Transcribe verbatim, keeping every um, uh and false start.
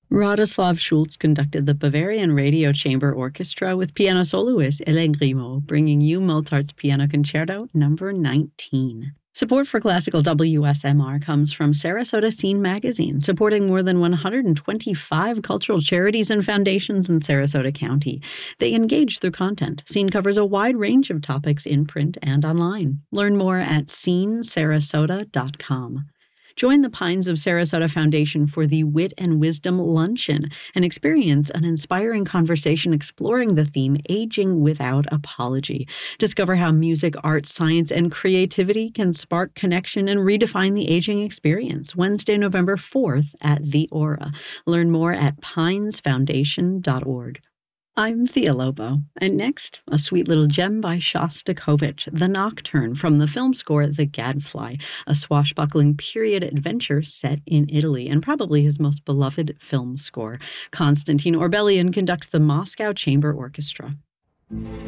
Radoslav Schulz conducted the Bavarian Radio Chamber Orchestra with piano soloist Hélène Grimaud, bringing you Mozart's Piano Concerto number nineteen. Support for Classical W S M R comes from Sarasota Scene Magazine, supporting more than one hundred twenty-five cultural charities and foundations in Sarasota County. They engage through content. Scene covers a wide range of topics in print and online. Learn more at scene sarasota dot com. Join the Pines of Sarasota Foundation for the Wit and Wisdom Luncheon and experience an inspiring conversation exploring the theme Aging Without Apology. Discover how music, art, science, and creativity can spark connection and redefine the aging experience. Wednesday, November fourth at The Aura. Learn more at pines foundation dot org. I'm Thea Lobo, and next, a sweet little gem by Shostakovich, The Nocturne, from the film score The Gadfly, a swashbuckling period adventure set in Italy, and probably his most beloved film score. Konstantin Orbelian conducts the Moscow Chamber Orchestra.